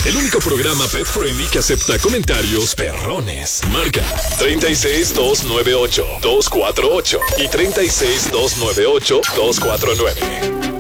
El único programa pet friendly que acepta comentarios perrones. Marca 36298-248 y 36298-249.